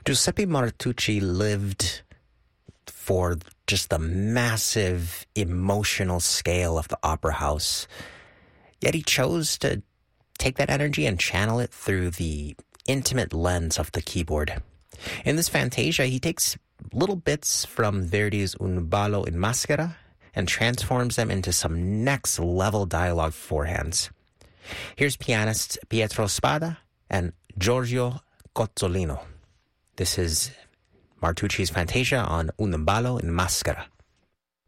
Giuseppe Martucci lived for just the massive emotional scale of the opera house. Yet he chose to take that energy and channel it through the intimate lens of the keyboard. In this Fantasia, he takes little bits from Verdi's Un ballo in maschera and transforms them into some next-level dialogue forehands. Here's pianists Pietro Spada and Giorgio Cozzolino. This is Martucci's Fantasia on Un ballo in maschera.